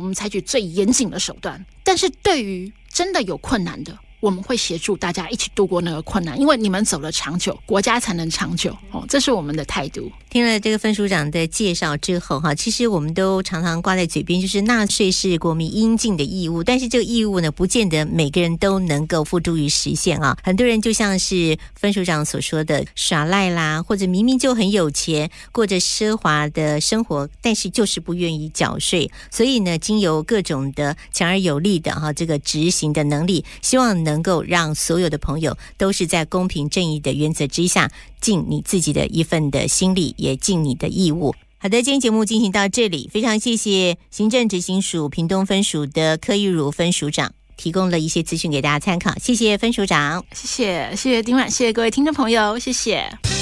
们采取最严谨的手段。但是对于真的有困难的，我们会协助大家一起度过那个困难，因为你们走了长久，国家才能长久这是我们的态度。 听了这个分署长的介绍之后其实我们都常常挂在嘴边，就是纳税是国民应尽的义务，但是这个义务呢，不见得每个人都能够付诸于实现很多人就像是分署长所说的耍赖啦，或者明明就很有钱，过着奢华的生活，但是就是不愿意缴税。所以呢，经由各种的强而有力的这个执行的能力，希望能够让所有的朋友都是在公平正义的原则之下，尽你自己的一份的心力，也尽你的义务。好的，今天节目进行到这里，非常谢谢行政执行署屏东分署的柯玉如分署长提供了一些资讯给大家参考，谢谢分署长。 谢谢丁婉，谢谢各位听众朋友，谢谢。